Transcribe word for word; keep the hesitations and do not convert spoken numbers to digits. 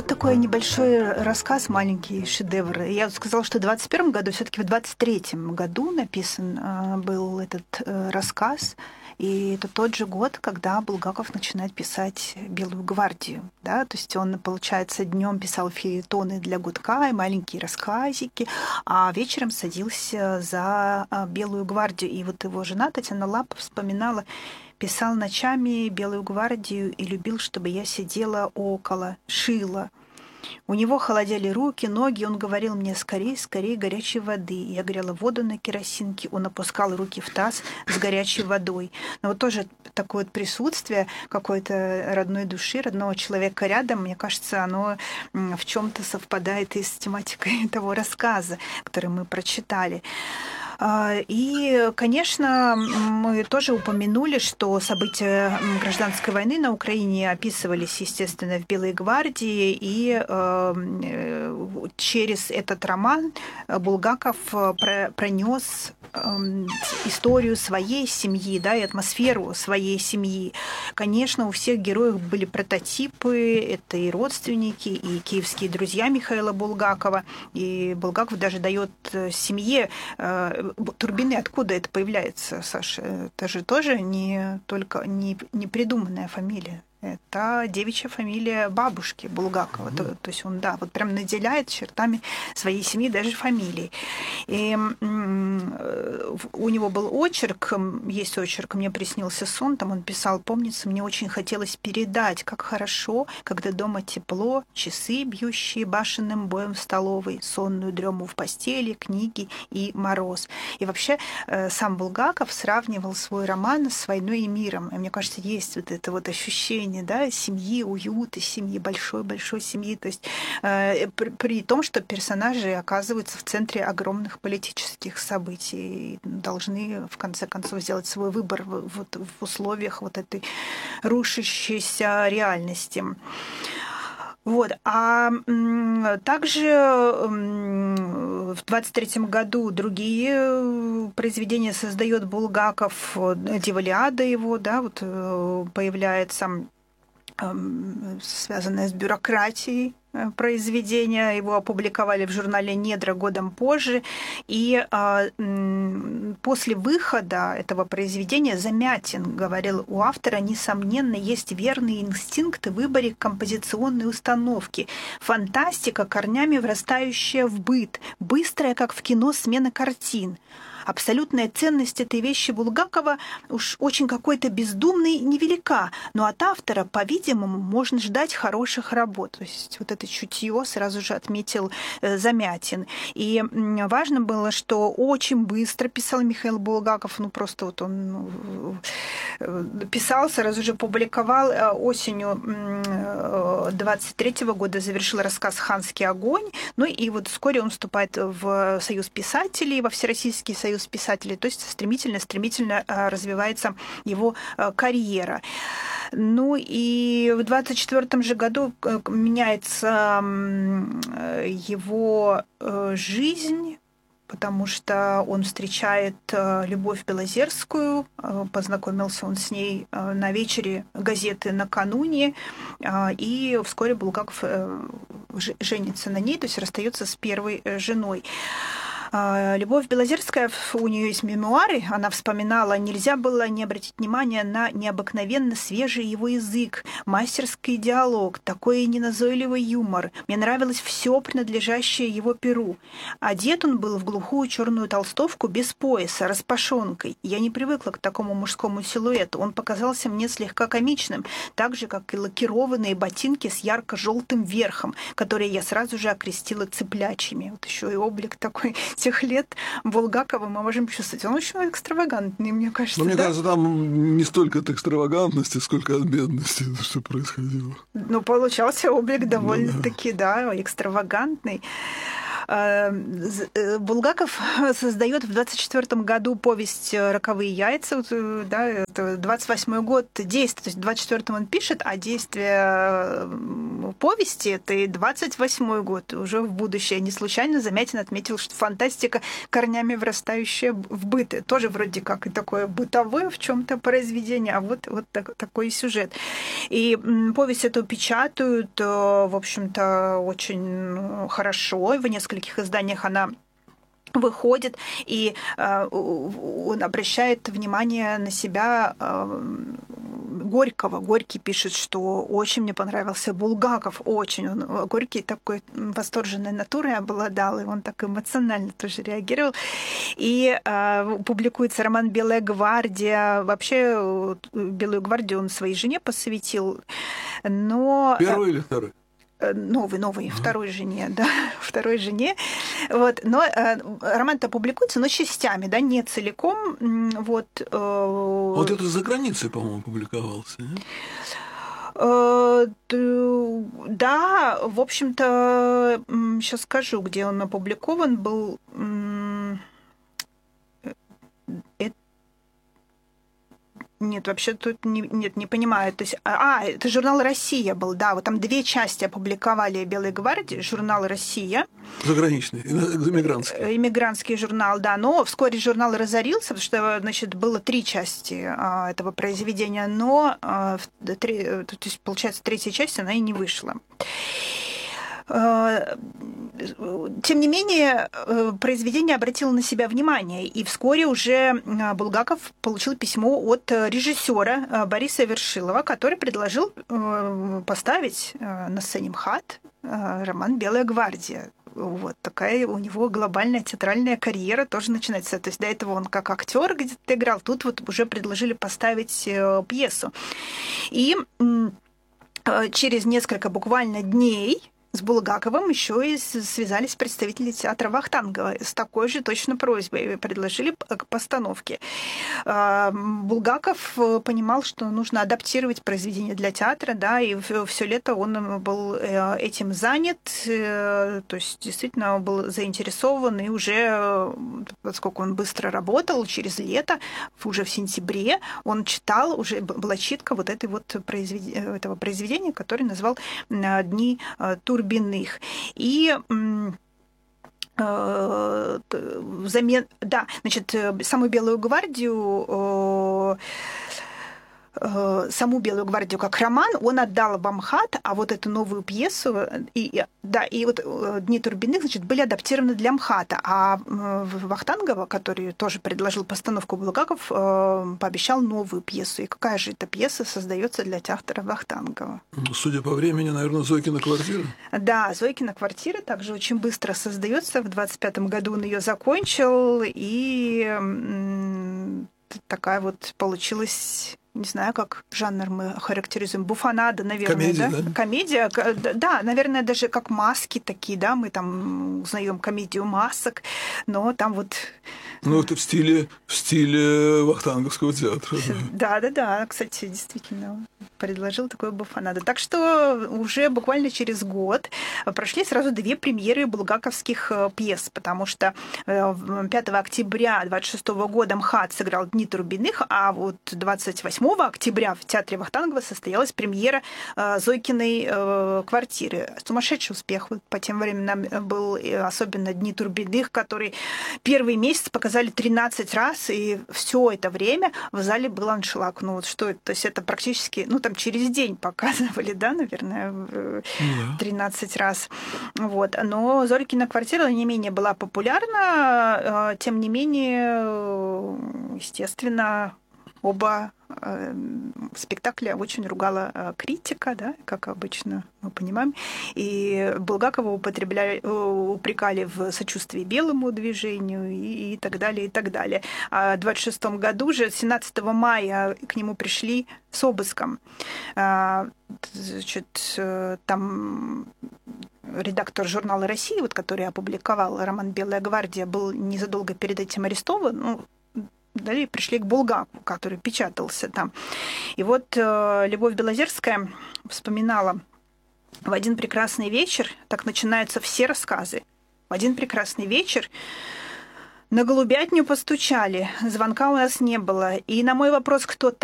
вот такой небольшой рассказ, маленький шедевр. Я вот сказала, что в двадцать первом году, все-таки в двадцать третьем году написан э, был этот э, рассказ. И это тот же год, когда Булгаков начинает писать «Белую гвардию». Да? То есть он, получается, днем писал фельетоны для гудка и маленькие рассказики, а вечером садился за «Белую гвардию». И вот его жена Татьяна Лапа вспоминала: «Писал ночами Белую гвардию и любил, чтобы я сидела около, шила. У него холодели руки, ноги, он говорил мне: скорее, скорее горячей воды. Я грела воду на керосинке, он опускал руки в таз с горячей водой». Но вот тоже такое вот присутствие какой-то родной души, родного человека рядом, мне кажется, оно в чем-то совпадает и с тематикой того рассказа, который мы прочитали. И, конечно, мы тоже упомянули, что события гражданской войны на Украине описывались, естественно, в «Белой гвардии», и через этот роман Булгаков пронес историю своей семьи, да, и атмосферу своей семьи. Конечно, у всех героев были прототипы, это и родственники, и киевские друзья Михаила Булгакова, и Булгаков даже дает семье Турбины. Откуда это появляется, Саша? Это же тоже не только не, не придуманная фамилия. Это девичья фамилия бабушки Булгакова. Mm-hmm. То, то есть он, да, вот прям наделяет чертами своей семьи, даже фамилии. И м- у него был очерк, есть очерк «Мне приснился сон», там он писал: «Помнится, мне очень хотелось передать, как хорошо, когда дома тепло, часы, бьющие башенным боем в столовой, сонную дрему в постели, книги и мороз». И вообще сам Булгаков сравнивал свой роман с «Войной и миром». И мне кажется, есть вот это вот ощущение, да, семьи, уюта, семьи, большой-большой семьи. То есть э, при, при том, что персонажи оказываются в центре огромных политических событий и должны, в конце концов, сделать свой выбор в, в, в условиях вот этой рушащейся реальности. Вот. А м, также м, в двадцать третьем году другие произведения создает Булгаков. «Диволиада» его, да, вот появляется, связанное с бюрократией произведения. Его опубликовали в журнале «Недра» годом позже. И а, после выхода этого произведения Замятин говорил: у автора, несомненно, есть верный инстинкт в выборе композиционной установки. Фантастика, корнями врастающая в быт, быстрая, как в кино, смена картин. Абсолютная ценность этой вещи Булгакова уж очень какой-то бездумной невелика, но от автора, по-видимому, можно ждать хороших работ». То есть вот это чутье сразу же отметил Замятин. И важно было, что очень быстро писал Михаил Булгаков, ну просто вот он писал, сразу же публиковал. Осенью двадцать третьего года завершил рассказ «Ханский огонь», ну и вот вскоре он вступает в Союз писателей, во Всероссийский союз писателей, то есть стремительно-стремительно развивается его карьера. Ну и в двадцать четвёртом же году меняется его жизнь, потому что он встречает Любовь Белозерскую, познакомился он с ней на вечере газеты «Накануне», и вскоре Булгаков женится на ней, то есть расстается с первой женой. Любовь Белозерская, у нее есть мемуары, она вспоминала: нельзя было не обратить внимания на необыкновенно свежий его язык, мастерский диалог, такой неназойливый юмор. Мне нравилось все, принадлежащее его перу. Одет он был в глухую черную толстовку без пояса, распашонкой. Я не привыкла к такому мужскому силуэту. Он показался мне слегка комичным, так же, как и лакированные ботинки с ярко-желтым верхом, которые я сразу же окрестила цыплячьими. Вот еще и облик такой тех лет Булгакова мы можем чувствовать. Он очень экстравагантный, мне кажется. Но мне да? кажется, там не столько от экстравагантности, сколько от бедности, что происходило. Ну, получался облик довольно-таки, ну, да. да, экстравагантный. Булгаков создает в двадцать четвёртом году повесть «Роковые яйца». Да, это двадцать восьмой год действия. То есть в двадцать четвёртом он пишет, а действие повести – это и двадцать восьмой год, уже в будущее. Не случайно Замятин отметил, что фантастика корнями врастающая в быт. Тоже вроде как и такое бытовое в чем-то произведение, а вот, вот так, такой сюжет. И повесть эту печатают, в общем-то, очень хорошо. В нескольких изданиях она выходит, и э, он обращает внимание на себя э, Горького. Горький пишет, что очень мне понравился Булгаков, очень. Он, Горький такой восторженной натурой обладал, и он так эмоционально тоже реагировал. И э, публикуется роман «Белая гвардия». Вообще, «Белую гвардию» он своей жене посвятил, но... Первый или второй? Новый, новый, uh-huh. второй жене, да, второй жене. Вот, но э, роман-то публикуется, но частями, да, не целиком. Вот, э, вот это за границей, по-моему, публиковался, нет? Э, да, в общем-то, сейчас скажу, где он опубликован был. Это Нет, вообще тут не, нет, не понимаю. То есть, а, это журнал «Россия» был, да. Вот там две части опубликовали «Белой гвардии», журнал «Россия». Заграничный, иммигрантский. Иммигрантский журнал, да. Но вскоре журнал разорился, потому что, значит, было три части а, этого произведения, но, а, три, то есть, получается, третья часть, она и не вышла. Тем не менее, произведение обратило на себя внимание, и вскоре уже Булгаков получил письмо от режиссера Бориса Вершилова, который предложил поставить на сцене МХАТ роман «Белая гвардия». Вот такая у него глобальная театральная карьера тоже начинается. То есть до этого он как актер где-то играл, тут вот уже предложили поставить пьесу. И через несколько буквально дней с Булгаковым еще и связались представители театра Вахтангова с такой же точно просьбой и предложили к постановке. Булгаков понимал, что нужно адаптировать произведение для театра, да, и все лето он был этим занят, то есть действительно был заинтересован, и уже, поскольку он быстро работал, через лето, уже в сентябре, он читал, уже была читка вот этой вот произвед... этого произведения, которое назвал «Дни Турбиных». И взамен, да, значит, саму «Белую гвардию», саму «Белую гвардию» как роман он отдал в МХАТ, а вот эту новую пьесу, и, да, и вот «Дни Турбиных», значит, были адаптированы для МХАТа, а Вахтангова, который тоже предложил постановку, Булгаков пообещал новую пьесу. И какая же эта пьеса создается для театра Вахтангова? Судя по времени, наверное, «Зойкина квартира». Да, «Зойкина квартира» также очень быстро создается. В двадцать пятом году он ее закончил, и такая вот получилась... Не знаю, как жанр мы характеризуем. Буфонада, наверное, комедия, да? да? Комедия, да, наверное, даже как маски такие, да, мы там узнаем комедию масок, но там вот... Ну, это в стиле, в стиле вахтанговского театра. Да, да, да, кстати, действительно, предложил такое буфонада. Так что уже буквально через год прошли сразу две премьеры булгаковских пьес, потому что пятого октября двадцать шестого года МХАТ сыграл «Дни Турбиных», а вот двадцать восьмого октября в театре Вахтангова состоялась премьера «Зойкиной квартиры». Сумасшедший успех вот по тем временам был, особенно «Дни Турбиных», который первый месяц показали тринадцать раз, и все это время в зале был аншлаг. Ну вот что это? То есть это практически, ну там через день показывали, да, наверное, тринадцать раз. Вот. Но «Зойкина квартира» не менее была популярна, тем не менее, естественно, оба спектакля очень ругала критика, да, как обычно мы понимаем. И Булгакова употребляли, упрекали в сочувствии белому движению и, и так далее, и так далее. А в двадцать шестом году же, семнадцатого мая, к нему пришли с обыском. Значит, там редактор журнала «Россия», вот, который опубликовал роман «Белая гвардия», был незадолго перед этим арестован. Ну, далее пришли к Булгакову, который печатался там. И вот э, Любовь Белозерская вспоминала: в один прекрасный вечер, так начинаются все рассказы, в один прекрасный вечер на голубятню постучали, звонка у нас не было. И на мой вопрос, кто